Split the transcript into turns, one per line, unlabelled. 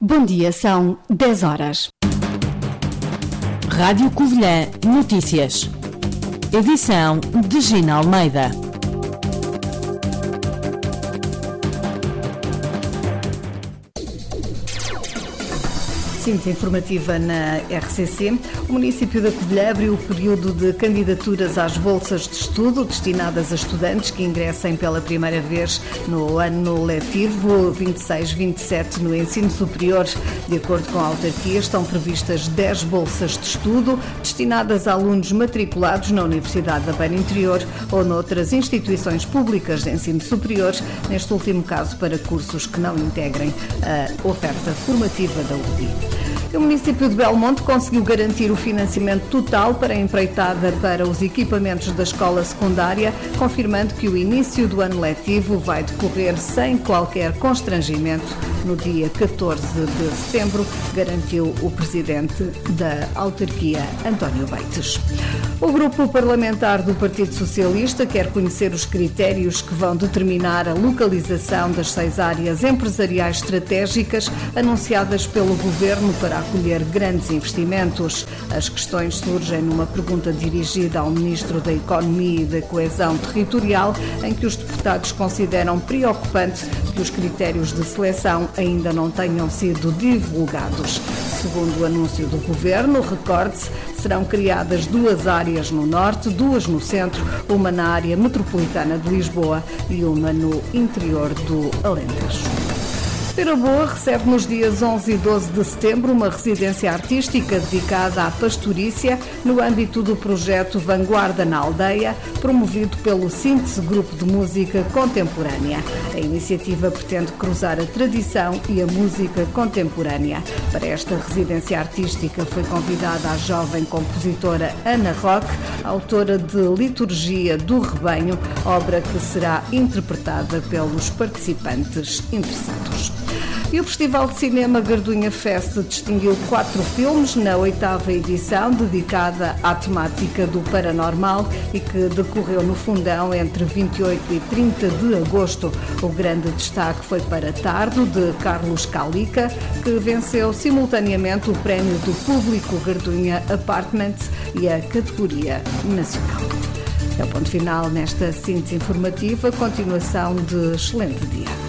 Bom dia, são 10 horas.
Rádio Covilhã Notícias. Edição de Gina Almeida.
Síntese informativa na RCC. O município da Covilhã abriu o período de candidaturas às bolsas de estudo destinadas a estudantes que ingressem pela primeira vez no ano letivo 26-27 no ensino superior. De acordo com a autarquia, estão previstas 10 bolsas de estudo destinadas a alunos matriculados na Universidade da Beira Interior ou noutras instituições públicas de ensino superior, neste último caso para cursos que não integrem a oferta formativa da UBI. O município de Belmonte conseguiu garantir o financiamento total para a empreitada para os equipamentos da escola secundária, confirmando que o início do ano letivo vai decorrer sem qualquer constrangimento no dia 14 de setembro, garantiu o presidente da autarquia, António Beites. O grupo parlamentar do Partido Socialista quer conhecer os critérios que vão determinar a localização das 6 áreas empresariais estratégicas anunciadas pelo governo para acolher grandes investimentos. As questões surgem numa pergunta dirigida ao Ministro da Economia e da Coesão Territorial, em que os deputados consideram preocupante que os critérios de seleção ainda não tenham sido divulgados. Segundo o anúncio do governo, recorde-se, serão criadas 2 áreas no norte, 2 no centro, uma na área metropolitana de Lisboa e uma no interior do Alentejo. Feira Boa recebe nos dias 11 e 12 de setembro uma residência artística dedicada à pastorícia no âmbito do projeto Vanguarda na Aldeia, promovido pelo Síntese Grupo de Música Contemporânea. A iniciativa pretende cruzar a tradição e a música contemporânea. Para esta residência artística foi convidada a jovem compositora Ana Roque, autora de Liturgia do Rebanho, obra que será interpretada pelos participantes interessados. E o Festival de Cinema Gardunha Fest distinguiu 4 filmes na 8ª edição, dedicada à temática do paranormal e que decorreu no Fundão entre 28 e 30 de agosto. O grande destaque foi para Tardo, de Carlos Calica, que venceu simultaneamente o prémio do público Gardunha Apartments e a categoria nacional. É o ponto final nesta síntese informativa. Continuação de excelente dia.